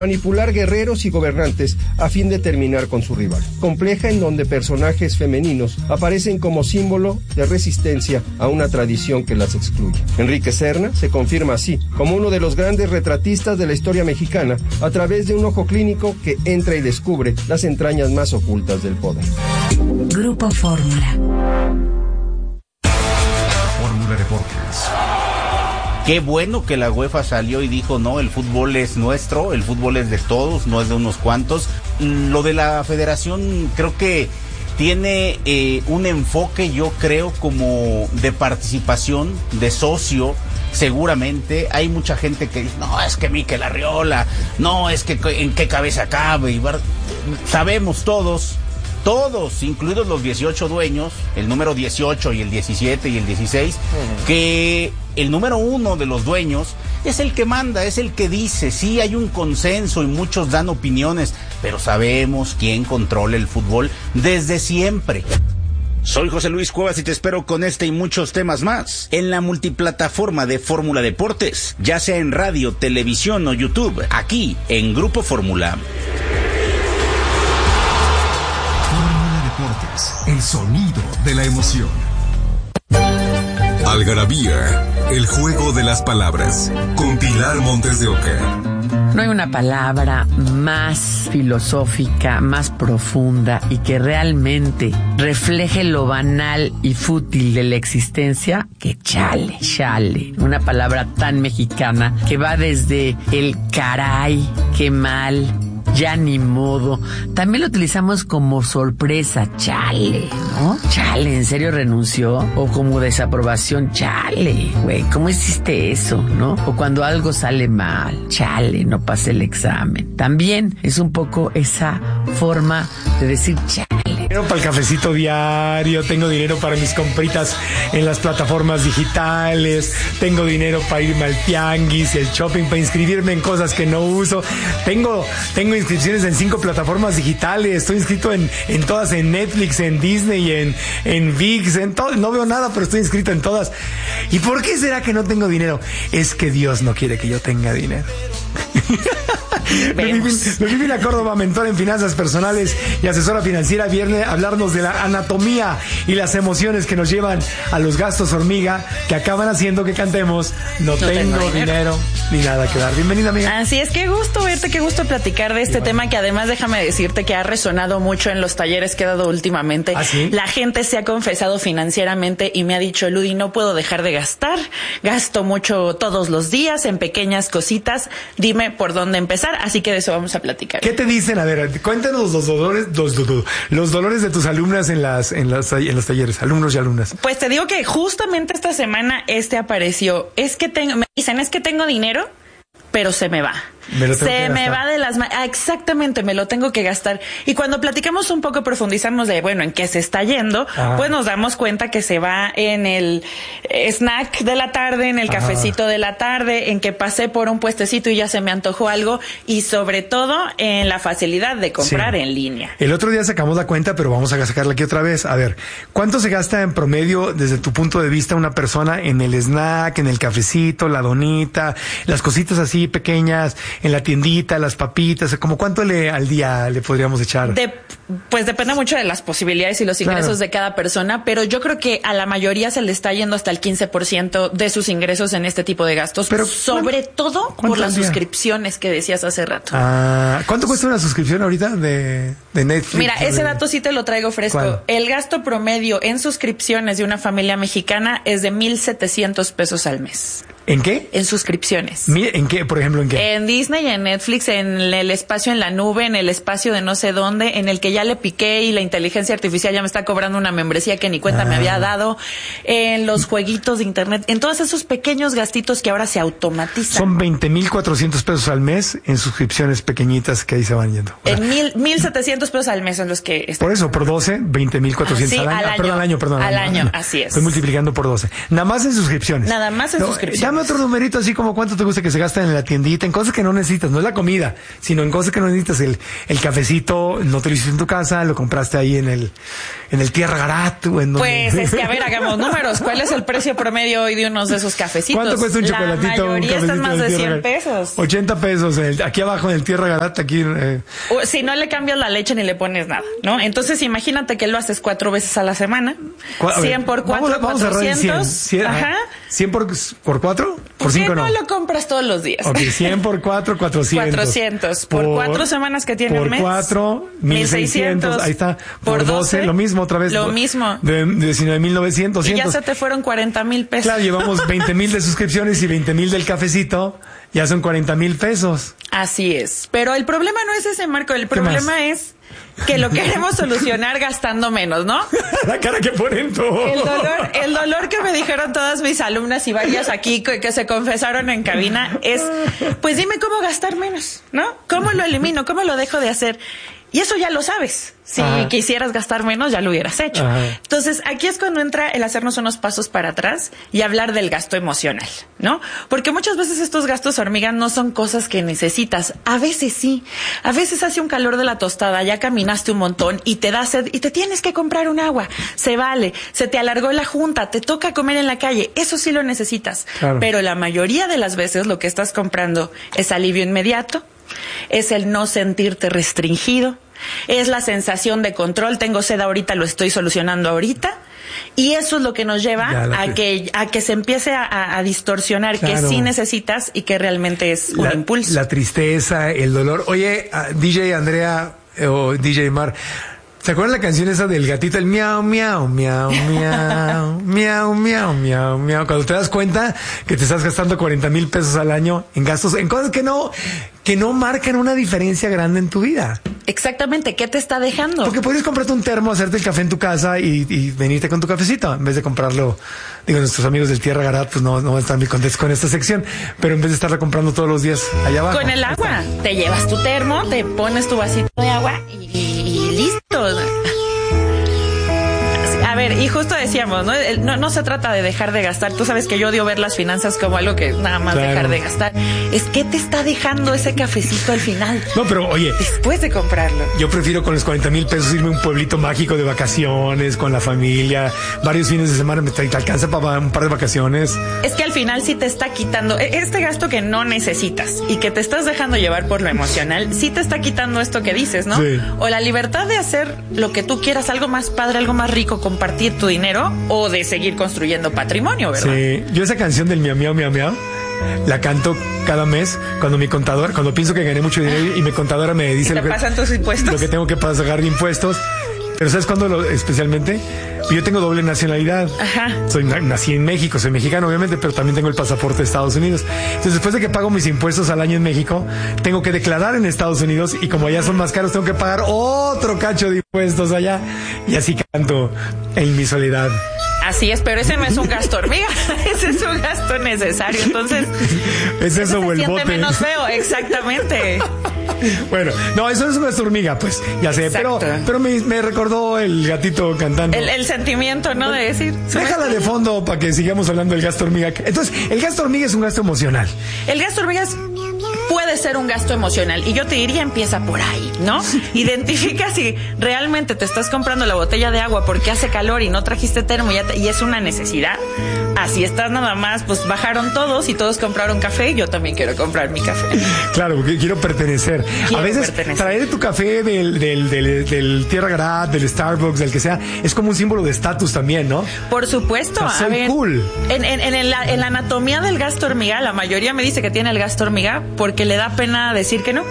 manipular guerreros y gobernantes a fin de terminar con su rival. Compleja, en donde personajes femeninos aparecen como símbolo de resistencia a una tradición que las excluye. Enrique Serna se confirma así como uno de los grandes retratistas de la historia mexicana a través de un ojo clínico que entra y descubre las entrañas más ocultas del poder. Grupo Fórmula. Fórmula Deportes. Qué bueno que la UEFA salió y dijo, no, el fútbol es nuestro, el fútbol es de todos, no es de unos cuantos. Lo de la federación creo que tiene un enfoque, yo creo, como de participación, de socio. Seguramente hay mucha gente que dice, no, es que Mikel Arriola, no, es que en qué cabeza cabe. Sabemos todos, incluidos los 18 dueños, el número 18 y el 17 y el 16, que el número 1 de los dueños es el que manda, es el que dice. Sí, hay un consenso y muchos dan opiniones, pero sabemos quién controla el fútbol desde siempre. Soy José Luis Cuevas y te espero con este y muchos temas más en la multiplataforma de Fórmula Deportes, ya sea en radio, televisión o YouTube, aquí en Grupo Fórmula. El sonido de la emoción. Algarabía, el juego de las palabras, con Pilar Montes de Oca. No hay una palabra más filosófica, más profunda y que realmente refleje lo banal y fútil de la existencia que chale. Una palabra tan mexicana que va desde el caray, qué mal, ya ni modo. También lo utilizamos como sorpresa, chale, ¿no? Chale, ¿en serio renunció? O como desaprobación, chale, güey, ¿cómo hiciste eso, no? O cuando algo sale mal, chale, no pasé el examen. También es un poco esa forma de decir chale. Dinero para el cafecito diario, tengo dinero para mis compritas en las plataformas digitales, tengo dinero para irme al tianguis, el shopping, para inscribirme en cosas que no uso, tengo inscripciones en 5 plataformas digitales, estoy inscrito en todas, en Netflix, en Disney, en ViX, en todo, no veo nada, pero estoy inscrito en todas. ¿Y por qué será que no tengo dinero? Es que Dios no quiere que yo tenga dinero. Viviana Córdoba, mentora en finanzas personales y asesora financiera, viene a hablarnos de la anatomía y las emociones que nos llevan a los gastos hormiga que acaban haciendo que cantemos no tengo dinero ni nada que dar. Bienvenida, amiga. Así es, qué gusto verte, qué gusto platicar de este tema que además déjame decirte que ha resonado mucho en los talleres que he dado últimamente. ¿Ah, sí? La gente se ha confesado financieramente y me ha dicho, Ludi, no puedo dejar de gastar, gasto mucho todos los días en pequeñas cositas, dime por dónde empezar, así que de eso vamos a platicar. ¿Qué te dicen? A ver, cuéntanos los dolores de tus alumnas en los talleres, alumnos y alumnas. Pues te digo que justamente esta semana apareció, me dicen, es que tengo dinero, pero se me va. Se me va de las manos. Exactamente, me lo tengo que gastar. Y cuando platicamos un poco, profundizamos de, bueno, en qué se está yendo, pues nos damos cuenta que se va en el snack de la tarde, en el cafecito de la tarde, en que pasé por un puestecito y ya se me antojó algo, y sobre todo en la facilidad de comprar en línea. El otro día sacamos la cuenta, pero vamos a sacarla aquí otra vez. A ver, ¿cuánto se gasta en promedio, desde tu punto de vista, una persona en el snack, en el cafecito, la donita, las cositas así pequeñas, en la tiendita, las papitas? ¿Cómo cuánto al día le podríamos echar? Pues depende mucho de las posibilidades y los ingresos de cada persona, pero yo creo que a la mayoría se le está yendo hasta el 15% de sus ingresos en este tipo de gastos, pero sobre todo por las suscripciones que decías hace rato. ¿Cuánto cuesta una suscripción ahorita de Netflix? Mira, ese dato sí te lo traigo fresco. ¿Cuál? El gasto promedio en suscripciones de una familia mexicana es de $1,700 al mes. ¿En qué? En suscripciones. ¿En qué? Por ejemplo, ¿en qué? En Disney, en Netflix, en el espacio en la nube, en el espacio de no sé dónde, en el que ya le piqué y la inteligencia artificial ya me está cobrando una membresía que ni cuenta me había dado, en los jueguitos de internet, en todos esos pequeños gastitos que ahora se automatizan. Son $20,400 al mes en suscripciones pequeñitas que ahí se van yendo. En $1,700 al mes en los que... Por eso, por 12, $20,400 al año. Perdón, al año. Así es. Estoy multiplicando por 12. Nada más en suscripciones. Nada más en suscripciones. dame otro numerito así como cuánto te gusta que se gasten en la tiendita, en cosas que no necesitas, no es la comida, sino en cosas que no necesitas. El cafecito no te lo hiciste en tu casa, lo compraste ahí en el Tierra Garat. Pues es que, a ver, hagamos números. ¿Cuál es el precio promedio hoy de unos de esos cafecitos? ¿Cuánto cuesta un chocolatito? La mayoría están más de 100 pesos. 80 pesos, aquí abajo en el Tierra Garat, aquí. Si no le cambias la leche ni le pones nada, ¿no? Entonces imagínate que lo haces 4 veces a la semana. 100 por 4, vamos 400. 100, ajá. 100 por 4, por 5 no. No lo compras todos los días. Ok, 100 por 4, 400. 400. Por 4 semanas que tiene el mes. Por 4, 1600. Ahí está. Por 12, lo mismo otra vez. Lo mismo. De 19,900. Y ya se te fueron 40,000 pesos. Claro, llevamos 20,000 de suscripciones y 20,000 del cafecito. Ya son 40,000 pesos. Así es. Pero el problema no es ese, Marco. El problema es que lo queremos solucionar gastando menos, ¿no? La cara que ponen todos. El dolor que me dijeron todas mis alumnas y varias aquí que se confesaron en cabina es, pues dime cómo gastar menos, ¿no? ¿Cómo lo elimino? ¿Cómo lo dejo de hacer? Y eso ya lo sabes. Si quisieras gastar menos, ya lo hubieras hecho. Entonces, aquí es cuando entra el hacernos unos pasos para atrás y hablar del gasto emocional, ¿no? Porque muchas veces estos gastos hormiga no son cosas que necesitas. A veces sí. A veces hace un calor de la tostada, ya caminaste un montón y te da sed y te tienes que comprar un agua. Se vale. Se te alargó la junta, te toca comer en la calle. Eso sí lo necesitas. Claro. Pero la mayoría de las veces lo que estás comprando es alivio inmediato, es el no sentirte restringido, es la sensación de control, tengo sed ahorita, lo estoy solucionando ahorita, y eso es lo que nos lleva a que se empiece a distorsionar, claro, que sí necesitas y que realmente es un impulso. La tristeza, el dolor. Oye, DJ Andrea o DJ Mar, ¿se acuerdan la canción esa del gatito, el miau, miau, miau, miau, miau, miau, miau, miau? Cuando te das cuenta que te estás gastando 40,000 pesos al año en gastos, en cosas que no marcan una diferencia grande en tu vida. Exactamente, ¿qué te está dejando? Porque podrías comprarte un termo, hacerte el café en tu casa y venirte con tu cafecito, en vez de comprarlo. Digo, nuestros amigos del Tierra Garat pues no van a estar muy contentos con esta sección, pero en vez de estarla comprando todos los días allá abajo. Con el agua, te llevas tu termo, te pones tu vasito de agua y listo. A ver, y justo decíamos, no se trata de dejar de gastar. Tú sabes que yo odio ver las finanzas como algo que nada más dejar de gastar. Es que te está dejando ese cafecito al final. No, pero oye, después de comprarlo. Yo prefiero con los 40,000 pesos irme a un pueblito mágico de vacaciones con la familia, varios fines de semana, te alcanza para un par de vacaciones. Es que al final sí te está quitando este gasto que no necesitas y que te estás dejando llevar por lo emocional, sí te está quitando esto que dices, ¿no? Sí. O la libertad de hacer lo que tú quieras, algo más padre, algo más rico, compartir tu dinero, o de seguir construyendo patrimonio, ¿verdad? Sí, yo esa canción del miau, miau, miau, miau la canto cada mes cuando cuando pienso que gané mucho dinero y mi contadora me dice lo que pasan tus impuestos, lo que tengo que pagar de impuestos. Pero ¿sabes cuándo especialmente? Yo tengo doble nacionalidad. Ajá. Nací en México, soy mexicano obviamente, pero también tengo el pasaporte de Estados Unidos. Entonces, después de que pago mis impuestos al año en México, tengo que declarar en Estados Unidos y como allá son más caros, tengo que pagar otro cacho de impuestos allá. Y así canto en mi soledad. Así es, pero ese no es un gasto hormiga, ese es un gasto necesario, entonces es eso o el bote. Menos feo, exactamente. Bueno, no, eso no es un gasto hormiga, pues, ya sé, pero me recordó el gatito cantando. El sentimiento, ¿no? De decir. Déjala de fondo para que sigamos hablando del gasto hormiga. Entonces, el gasto hormiga es un gasto emocional. El gasto hormiga puede ser un gasto emocional y yo te diría empieza por ahí, ¿no? Identifica si realmente te estás comprando la botella de agua porque hace calor y no trajiste termo y es una necesidad. Así estás nada más, pues bajaron todos y todos compraron café y yo también quiero comprar mi café. Claro, porque quiero pertenecer. A veces traer tu café del Tierra Garat, del Starbucks, del que sea, es como un símbolo de estatus también, ¿no? Por supuesto. O sea, soy cool. En la anatomía del gasto hormiga, la mayoría me dice que tiene el gasto hormiga porque le da pena decir que no,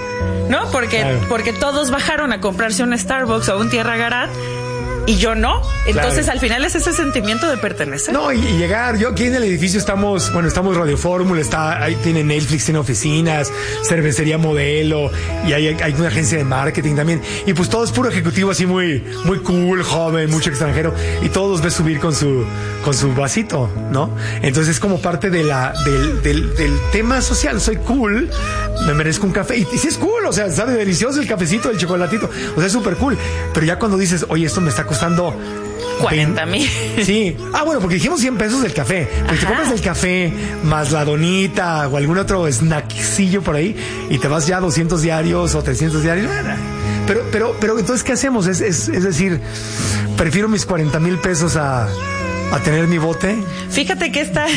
porque todos bajaron a comprarse un Starbucks o un Tierra Garat y yo no. Entonces, al final es ese sentimiento de pertenecer. No, y llegar, yo aquí en el edificio estamos Radio Fórmula, ahí tiene Netflix, tiene oficinas, cervecería Modelo, y hay una agencia de marketing también. Y pues todo es puro ejecutivo así muy, muy cool, joven, mucho extranjero, y todos los ves subir con su vasito, ¿no? Entonces es como parte de del tema social. Soy cool, me merezco un café. Y sí es cool, o sea, sabe delicioso el cafecito, el chocolatito. O sea, es súper cool. Pero ya cuando dices, oye, esto me está costando 40,000. Sí. Bueno, porque dijimos 100 pesos del café. Porque te compras el café más la donita o algún otro snackcillo por ahí y te vas ya a 200 diarios o 300 diarios. Pero entonces, ¿qué hacemos? Es decir, prefiero mis 40,000 pesos a tener mi bote. Fíjate que está...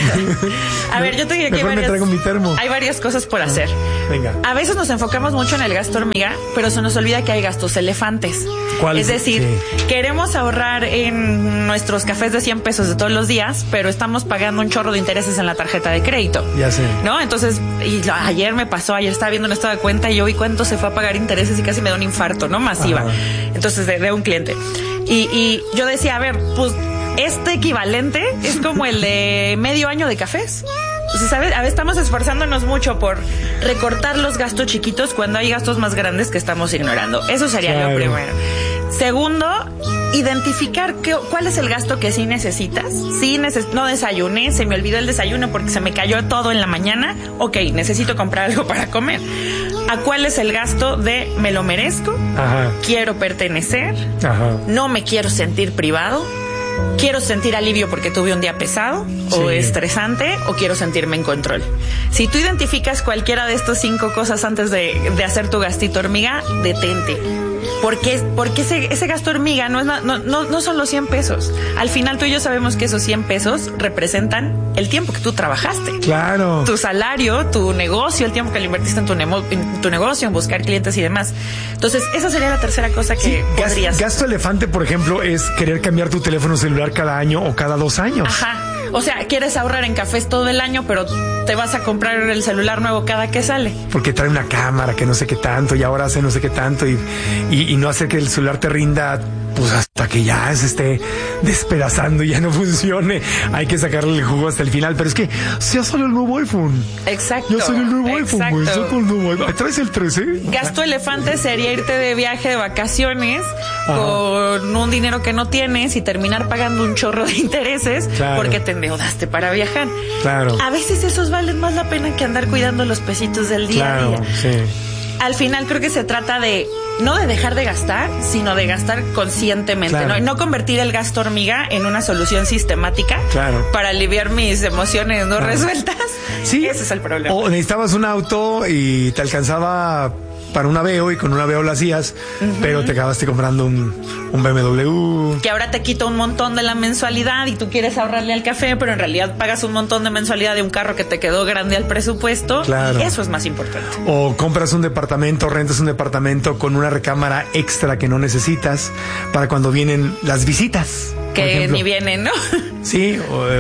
A ver, yo te diría que me traigo mi termo. Hay varias cosas por hacer. Venga. A veces nos enfocamos mucho en el gasto hormiga, pero se nos olvida que hay gastos elefantes. ¿Cuál? Es decir, queremos ahorrar en nuestros cafés de 100 pesos de todos los días, pero estamos pagando un chorro de intereses en la tarjeta de crédito. Ya sé. ¿No? Entonces, ayer estaba viendo un estado de cuenta y yo vi cuánto se fue a pagar intereses y casi me da un infarto, ¿no? Masiva. Ajá. Entonces, de un cliente. Y yo decía, a ver, pues este equivalente es como el de medio año de cafés. O sea, ¿sabes? A ver, estamos esforzándonos mucho por recortar los gastos chiquitos cuando hay gastos más grandes que estamos ignorando. Eso sería lo primero. Segundo, identificar cuál es el gasto que sí necesitas. No desayuné, se me olvidó el desayuno porque se me cayó todo en la mañana. Ok, necesito comprar algo para comer. ¿A cuál es el gasto de me lo merezco? Ajá. Quiero pertenecer. Ajá. No me quiero sentir privado. Quiero sentir alivio porque tuve un día pesado o estresante, o quiero sentirme en control. Si tú identificas cualquiera de estas 5 cosas antes de hacer tu gastito hormiga, detente. Porque ese gasto hormiga no son los 100 pesos. Al final tú y yo sabemos que esos 100 pesos representan el tiempo que tú trabajaste. Claro. Tu salario, tu negocio, el tiempo que le invertiste en tu negocio, en buscar clientes y demás. Entonces, esa sería la tercera cosa que podrías. Gasto elefante, por ejemplo, es querer cambiar tu teléfono celular cada año o cada 2 años. Ajá. O sea, quieres ahorrar en cafés todo el año, pero te vas a comprar el celular nuevo cada que sale. Porque trae una cámara que no sé qué tanto y ahora hace no sé qué tanto y no hace que el celular te rinda pues hasta que ya se esté despedazando y ya no funcione. Hay que sacarle el jugo hasta el final. Pero es que ya salió el nuevo iPhone. Exacto. Ya salió el nuevo iPhone, güey. Saco el nuevo iPhone. ¿Traes el 13? Gasto elefante sería irte de viaje de vacaciones con un dinero que no tienes y terminar pagando un chorro de intereses porque te endeudaste para viajar. Claro. A veces esos valen más la pena que andar cuidando los pesitos del día a día. Sí. Al final creo que se trata de no de dejar de gastar, sino de gastar conscientemente, ¿no? Y no convertir el gasto hormiga en una solución sistemática para aliviar mis emociones no resueltas. Sí. Ese es el problema. O necesitabas un auto y te alcanzaba para un Aveo y con un Aveo lo hacías, pero te acabaste comprando un BMW. Que ahora te quita un montón de la mensualidad y tú quieres ahorrarle al café, pero en realidad pagas un montón de mensualidad de un carro que te quedó grande al presupuesto. Claro. Y eso es más importante. O compras un departamento, rentas un departamento con una recámara extra que no necesitas para cuando vienen las visitas. Que ni vienen, ¿no? Sí,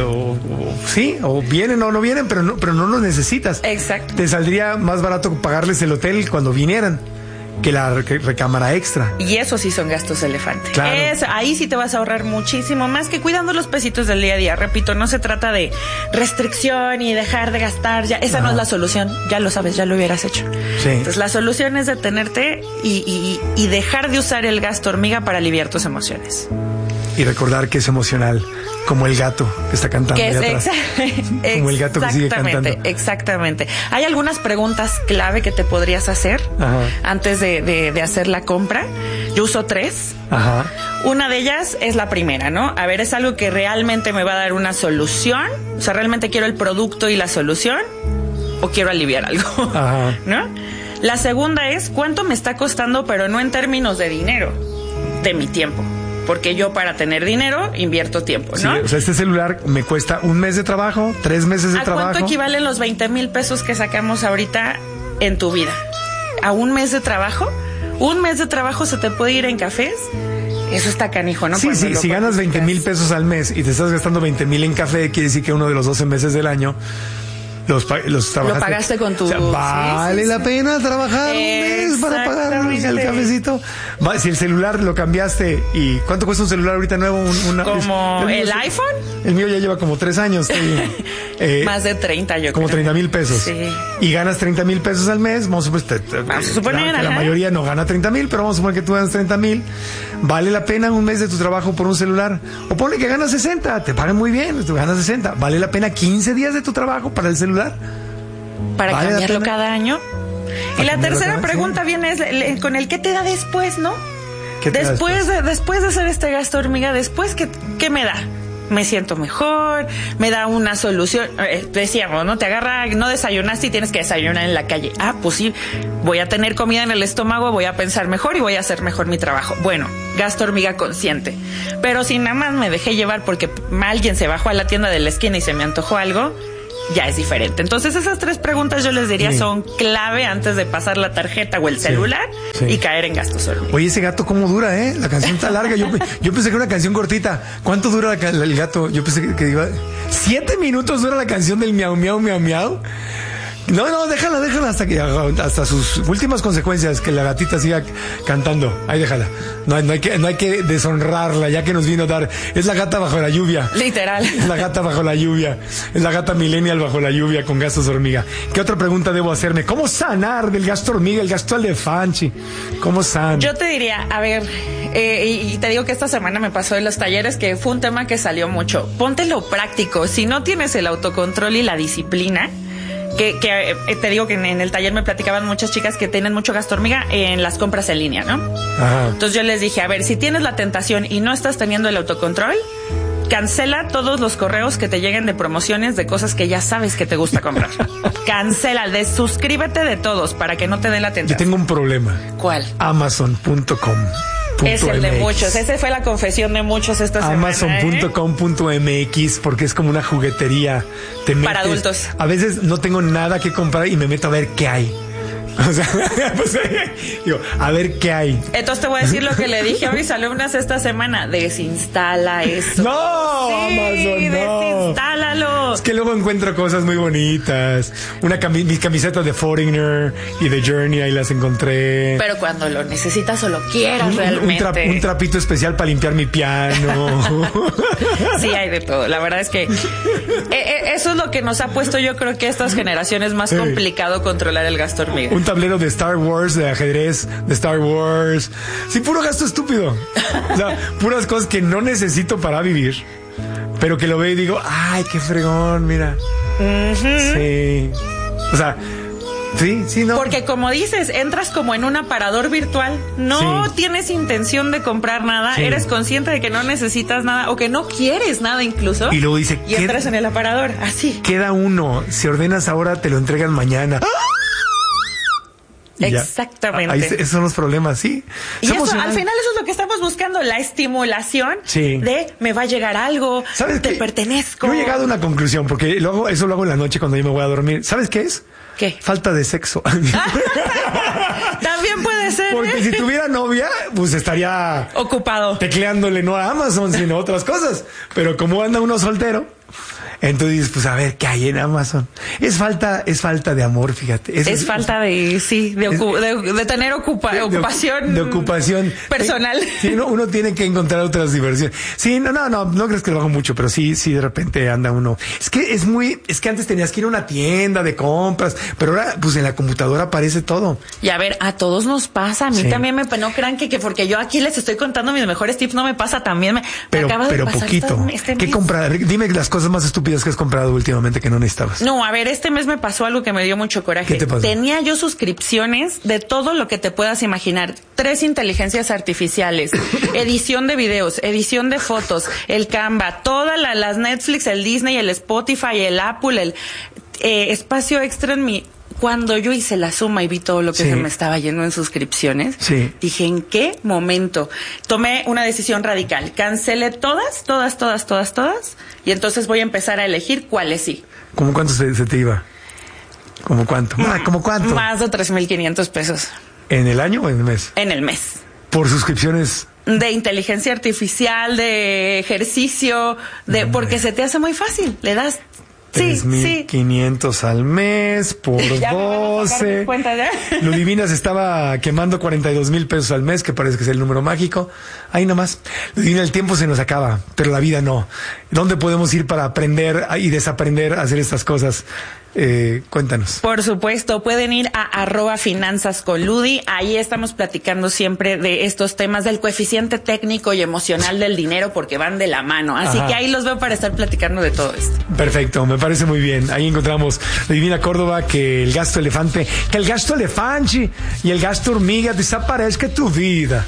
o vienen o no vienen, pero no lo necesitas. Exacto. Te saldría más barato pagarles el hotel cuando vinieran que la recámara extra. Y eso sí son gastos elefantes. Claro. Ahí sí te vas a ahorrar muchísimo más que cuidando los pesitos del día a día. Repito, no se trata de restricción y dejar de gastar. Esa no es la solución. Ya lo sabes, ya lo hubieras hecho. Sí. Entonces la solución es detenerte y dejar de usar el gasto hormiga para aliviar tus emociones. Y recordar que es emocional, como el gato que está cantando allá atrás. Como el gato que sigue cantando. Exactamente. Hay algunas preguntas clave que te podrías hacer antes de hacer la compra. Yo uso 3. Ajá. Una de ellas es la primera, ¿no? A ver, ¿es algo que realmente me va a dar una solución? O sea, ¿realmente quiero el producto y la solución? ¿O quiero aliviar algo? Ajá. ¿No? La segunda es, ¿cuánto me está costando, pero no en términos de dinero, de mi tiempo? Porque yo para tener dinero invierto tiempo, ¿no? Sí, o sea, este celular me cuesta 1 mes de trabajo, 3 meses de trabajo. ¿A cuánto equivalen los 20,000 pesos que sacamos ahorita en tu vida? ¿A 1 mes de trabajo? 1 mes de trabajo se te puede ir en cafés. Eso está canijo, ¿no? Sí, si ganas 20,000 pesos al mes y te estás gastando 20,000 en café, quiere decir que uno de los 12 meses del año los trabajaste. Lo pagaste con tu... O sea, vale la pena trabajar un mes para pagar el cafecito. Si el celular lo cambiaste, ¿y cuánto cuesta un celular ahorita nuevo? ¿Como el iPhone? El mío ya lleva como 3 años. Más de 30, yo como creo. 30,000 pesos. Sí. Y ganas 30,000 pesos al mes. Vamos a suponer, la mayoría no gana 30,000, pero vamos a suponer que tú ganas 30,000. ¿Vale la pena 1 mes de tu trabajo por un celular? O ponle que ganas 60, te pagan muy bien, tú ganas 60. ¿Vale la pena 15 días de tu trabajo para el celular? Para ¿Vale cambiarlo cada año. Y la tercera pregunta viene con el qué te da después, ¿no? Después de hacer este gasto hormiga, después, ¿qué ¿qué me da? Me siento mejor, me da una solución. Decíamos, ¿no? Te agarra, no desayunaste y tienes que desayunar en la calle. Pues sí, voy a tener comida en el estómago, voy a pensar mejor y voy a hacer mejor mi trabajo. Bueno, gasto hormiga consciente. Pero si nada más me dejé llevar porque alguien se bajó a la tienda de la esquina y se me antojó algo, ya es diferente. Entonces esas 3 preguntas yo les diría son clave antes de pasar la tarjeta o el celular y caer en gastos hormiga. Oye, ese gato cómo dura, La canción está larga. Yo pensé que era una canción cortita. ¿Cuánto dura el gato? Yo pensé que iba... 7 minutos dura la canción del miau, miau, miau, miau. No, déjala hasta sus últimas consecuencias, que la gatita siga cantando. Ahí déjala. No hay que deshonrarla, ya que nos vino a dar. Es la gata bajo la lluvia. Literal. Es la gata bajo la lluvia. Es la gata millennial bajo la lluvia con gastos hormiga. ¿Qué otra pregunta debo hacerme? ¿Cómo sanar del gasto hormiga, el gasto elefante? ¿Cómo sanar? Yo te diría, a ver, y te digo que esta semana me pasó en los talleres que fue un tema que salió mucho. Póntelo práctico. Si no tienes el autocontrol y la disciplina, que te digo que en el taller me platicaban muchas chicas que tienen mucho gasto hormiga en las compras en línea, ¿no? Ajá. Entonces yo les dije, a ver, si tienes la tentación y no estás teniendo el autocontrol, cancela todos los correos que te lleguen de promociones de cosas que ya sabes que te gusta comprar. Cancela, desuscríbete de todos para que no te dé la tentación. Yo tengo un problema. ¿Cuál? Amazon.com. Es el de muchos, esa fue la confesión de muchos esta semana. Amazon.com.mx, porque es como una juguetería. Para adultos. A veces no tengo nada que comprar y me meto a ver qué hay. O sea, pues, digo, a ver qué hay. Entonces te voy a decir lo que le dije a mis alumnas esta semana: desinstala eso. No, sí, Amazon, no. Desinstálalo. Es que luego encuentro cosas muy bonitas. Mis camisetas de Foreigner y de Journey, ahí las encontré. Pero cuando lo necesitas o lo quieras realmente. Un trapito especial para limpiar mi piano. Sí, hay de todo. La verdad es que eso es lo que nos ha puesto, yo creo que a estas generaciones más complicado controlar el gasto hormiga. Un tablero de Star Wars, de ajedrez, de Star Wars. Sí, puro gasto estúpido. O sea, puras cosas que no necesito para vivir, pero que lo veo y digo, ay, qué fregón, mira. Sí. O sea, sí, no. Porque como dices, entras como en un aparador virtual. No tienes intención de comprar nada. Eres consciente de que no necesitas nada o que no quieres nada incluso. Y luego dice, y entras en el aparador, así. Queda uno. Si ordenas ahora, te lo entregan mañana. Exactamente. Ahí, esos son los problemas, sí. Y eso, al final eso es lo que estamos buscando, la estimulación de me va a llegar algo, te pertenezco. Yo he llegado a una conclusión, porque eso lo hago en la noche cuando yo me voy a dormir. ¿Sabes qué es? ¿Qué? Falta de sexo. También puede ser. Porque si tuviera novia, pues estaría ocupado tecleándole no a Amazon, sino a otras cosas. Pero como anda uno soltero, entonces dices, pues a ver, ¿qué hay en Amazon? Es falta de amor, fíjate. Es falta de tener ocupación. De ocupación personal. Sí, uno tiene que encontrar otras diversiones. Sí, no crees que lo hago mucho, pero sí, de repente anda uno. Es que antes tenías que ir a una tienda de compras, pero ahora, pues en la computadora aparece todo. Y a ver, a todos nos pasa. A mí también no crean que porque yo aquí les estoy contando mis mejores tips, no me pasa también. Pero poquito. ¿Qué comprar? Dime las cosas más estúpidas que has comprado últimamente que no necesitabas. No, a ver, este mes me pasó algo que me dio mucho coraje. ¿Qué te pasó? Tenía yo suscripciones de todo lo que te puedas imaginar. 3 inteligencias artificiales, edición de videos, edición de fotos, el Canva, todas las Netflix, el Disney, el Spotify, el Apple, el espacio extra en mi... Cuando yo hice la suma y vi todo lo que se me estaba yendo en suscripciones, dije, ¿en qué momento? Tomé una decisión radical. Cancelé todas, y entonces voy a empezar a elegir cuáles sí. ¿Cómo cuánto se te iba? ¿Cómo cuánto? ¿Cómo cuánto? Más de 3,500 pesos. ¿En el año o en el mes? En el mes. ¿Por suscripciones? De inteligencia artificial, de ejercicio, porque se te hace muy fácil. Le das... 3,500 al mes por 12. Ludivina se estaba quemando 42,000 pesos al mes, que parece que es el número mágico. Ahí nomás. Ludivina, el tiempo se nos acaba, pero la vida no. ¿Dónde podemos ir para aprender y desaprender a hacer estas cosas? Cuéntanos. Por supuesto, pueden ir a @finanzasconludi. Ahí estamos platicando siempre de estos temas del coeficiente técnico y emocional del dinero, porque van de la mano. Así que ahí los veo para estar platicando de todo esto. Perfecto, me parece muy bien. Ahí encontramos Divina Córdoba, que el gasto elefante y el gasto hormiga desaparezca de tu vida.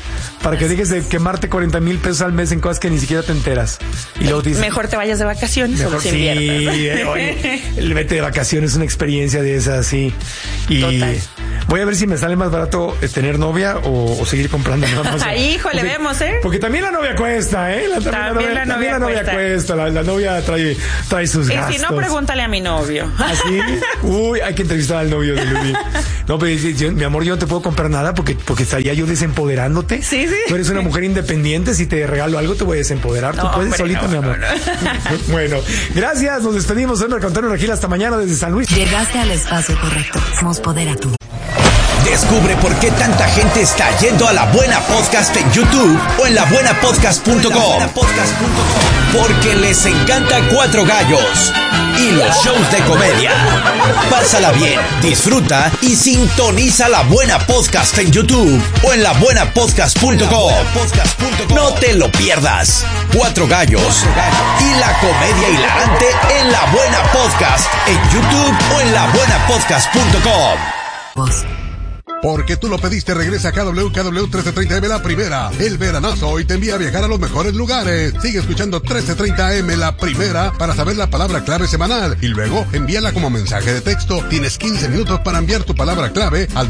para que dejes de quemarte 40,000 pesos al mes en cosas que ni siquiera te enteras. Y luego dices, mejor te vayas de vacaciones. Mejor sí, oye, el vete de vacaciones es una experiencia de esas, sí. Y total. Voy a ver si me sale más barato tener novia o seguir comprando nada más. Híjole, vemos, Porque también la novia cuesta, También la novia cuesta. La novia trae sus gastos. Y si no, pregúntale a mi novio. ¿Ah, sí? Uy, hay que entrevistar al novio de Luis. No, pero mi amor, yo no te puedo comprar nada porque estaría yo desempoderándote. Sí. Tú eres una mujer independiente. Si te regalo algo, te voy a desempoderar. Tú puedes solita, mi amor. No. Bueno, gracias. Nos despedimos. Soy Marco Antonio Regil. Hasta mañana desde San Luis. Llegaste al espacio correcto. Somos Poder a tú. Descubre por qué tanta gente está yendo a La Buena Podcast en YouTube o en labuenapodcast.com. Porque les encanta Cuatro Gallos y los shows de comedia. Pásala bien, disfruta y sintoniza La Buena Podcast en YouTube o en labuenapodcast.com. No te lo pierdas. Cuatro Gallos y la comedia hilarante en La Buena Podcast en YouTube o en labuenapodcast.com. Porque tú lo pediste, regresa a KW 1330M La Primera, el veranazo, y te envía a viajar a los mejores lugares. Sigue escuchando 1330M La Primera para saber la palabra clave semanal y luego envíala como mensaje de texto. Tienes 15 minutos para enviar tu palabra clave al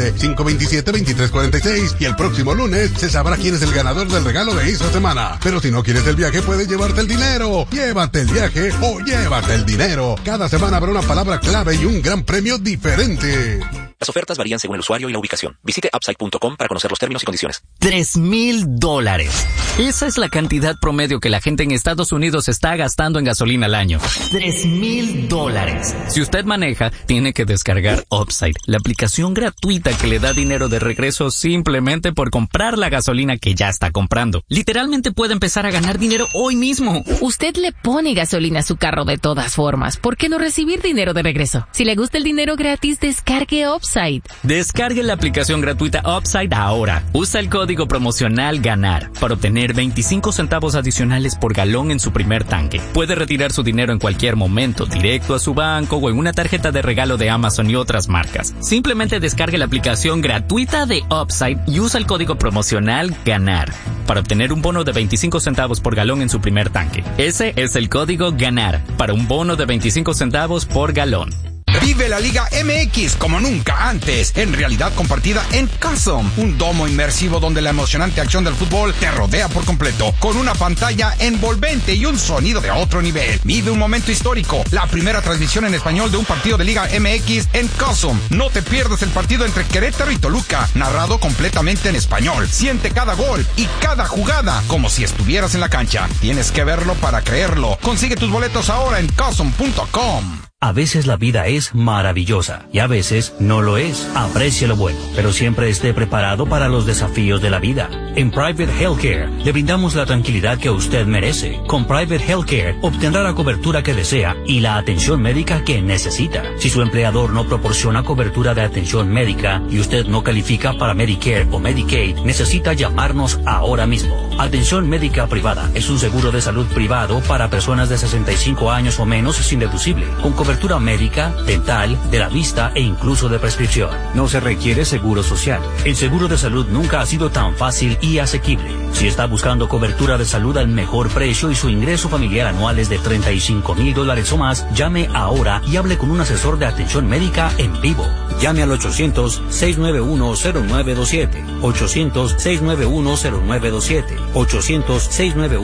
213-527-2346 y el próximo lunes se sabrá quién es el ganador del regalo de esta semana. Pero si no quieres el viaje, puedes llevarte el dinero. Llévate el viaje o llévate el dinero. Cada semana habrá una palabra clave y un gran premio diferente. Las ofertas varían según el usuario y la ubicación. Visite Upside.com para conocer los términos y condiciones. $3,000. Esa es la cantidad promedio que la gente en Estados Unidos está gastando en gasolina al año. $3,000. Si usted maneja, tiene que descargar Upside, la aplicación gratuita que le da dinero de regreso simplemente por comprar la gasolina que ya está comprando. Literalmente puede empezar a ganar dinero hoy mismo. Usted le pone gasolina a su carro de todas formas. ¿Por qué no recibir dinero de regreso? Si le gusta el dinero gratis, descargue Upside. Descargue la aplicación gratuita Upside ahora. Usa el código promocional GANAR para obtener 25 centavos adicionales por galón en su primer tanque. Puede retirar su dinero en cualquier momento, directo a su banco o en una tarjeta de regalo de Amazon y otras marcas. Simplemente descargue la aplicación gratuita de Upside y usa el código promocional GANAR para obtener un bono de 25 centavos por galón en su primer tanque. Ese es el código GANAR para un bono de 25 centavos por galón. Vive la Liga MX como nunca antes, en realidad compartida en Custom, un domo inmersivo donde la emocionante acción del fútbol te rodea por completo, con una pantalla envolvente y un sonido de otro nivel. Vive un momento histórico, la primera transmisión en español de un partido de Liga MX en Custom. No te pierdas el partido entre Querétaro y Toluca, narrado completamente en español. Siente cada gol y cada jugada como si estuvieras en la cancha. Tienes que verlo para creerlo. Consigue tus boletos ahora en Custom.com. A veces la vida es maravillosa y a veces no lo es. Aprecia lo bueno, pero siempre esté preparado para los desafíos de la vida. En Private Healthcare le brindamos la tranquilidad que usted merece. Con Private Healthcare obtendrá la cobertura que desea y la atención médica que necesita. Si su empleador no proporciona cobertura de atención médica y usted no califica para Medicare o Medicaid, necesita llamarnos ahora mismo. Atención médica privada es un seguro de salud privado para personas de 65 años o menos sin deducible, con cobertura médica, dental, de la vista e incluso de prescripción. No se requiere seguro social. El seguro de salud nunca ha sido tan fácil y asequible. Si está buscando cobertura de salud al mejor precio y su ingreso familiar anual es de $35,000 o más, llame ahora y hable con un asesor de atención médica en vivo. Llame al 800-691-0927. 800-691-0927.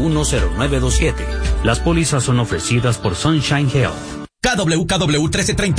800-691-0927. Las pólizas son ofrecidas por Sunshine Health. KW 1330